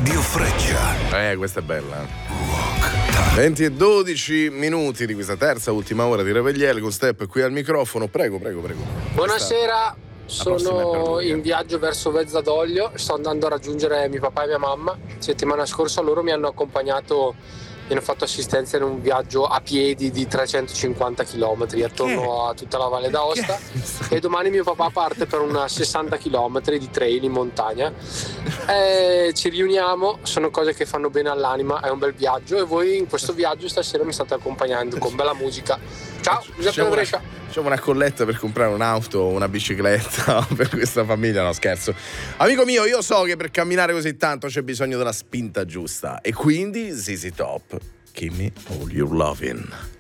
Radio Freccia. Questa è bella. Rock Time. 20 e 12 minuti di questa terza ultima ora di Revegliele con Step qui al microfono. Prego. Buonasera, sono in viaggio verso Vezza d'Olio, sto andando a raggiungere mio papà e mia mamma. Settimana scorsa loro mi hanno accompagnato, mi hanno fatto assistenza in un viaggio a piedi di 350 km attorno a tutta la Valle d'Aosta e domani mio papà parte per una 60 km di trail in montagna. Ci riuniamo, sono cose che fanno bene all'anima, è un bel viaggio e voi in questo viaggio stasera mi state accompagnando con bella musica. Ciao, Giuseppe da Brescia. Facciamo una colletta per comprare un'auto o una bicicletta per questa famiglia, no scherzo. Amico mio, io so che per camminare così tanto c'è bisogno della spinta giusta e quindi ZZ Top, Give Me All Your Lovin'.